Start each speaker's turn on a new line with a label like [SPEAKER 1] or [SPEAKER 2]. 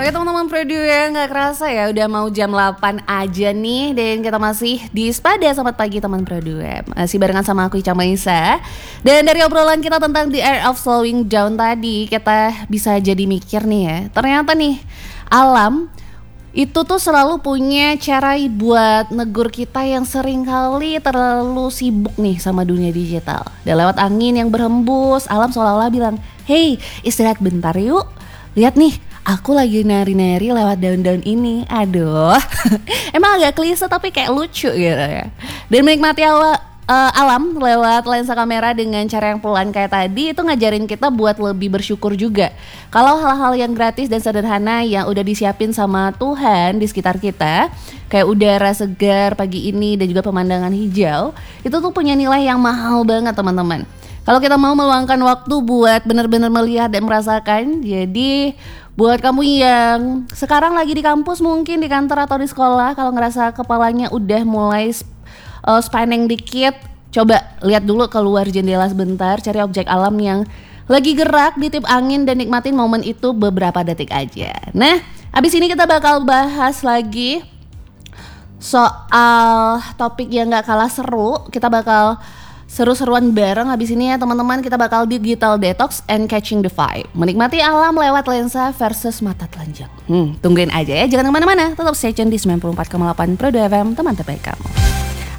[SPEAKER 1] Oke teman-teman Preview ya, gak kerasa ya udah mau jam 8 aja nih. Dan kita masih di Spada Selamat Pagi teman Preview. Masih barengan sama aku Ica Maisa. Dan dari obrolan kita tentang The Art of Slowing Down tadi, kita bisa jadi mikir nih ya, ternyata nih alam itu tuh selalu punya cara buat negur kita yang sering kali terlalu sibuk nih sama dunia digital. Dan lewat angin yang berhembus, alam seolah-olah bilang, hey istirahat bentar yuk, lihat nih aku lagi nari-nari lewat daun-daun ini. Aduh emang agak klise tapi kayak lucu gitu ya. Dan menikmati alam lewat lensa kamera dengan cara yang pelan kayak tadi itu ngajarin kita buat lebih bersyukur juga. Kalau hal-hal yang gratis dan sederhana yang udah disiapin sama Tuhan di sekitar kita, kayak udara segar pagi ini dan juga pemandangan hijau, itu tuh punya nilai yang mahal banget teman-teman. Kalau kita mau meluangkan waktu buat benar-benar melihat dan merasakan. Jadi buat kamu yang sekarang lagi di kampus, mungkin di kantor atau di sekolah, kalau ngerasa kepalanya udah mulai spanning dikit, coba lihat dulu keluar jendela sebentar, cari objek alam yang lagi gerak, ditip angin dan nikmatin momen itu beberapa detik aja. Nah, abis ini kita bakal bahas lagi soal topik yang gak kalah seru. Kita bakal seru-seruan bareng habis ini ya teman-teman. Kita bakal digital detox and catching the vibe, menikmati alam lewat lensa versus mata telanjang. Tungguin aja ya, jangan kemana-mana, tetap stay tune di 94,8 Preview FM, teman terbaik kamu.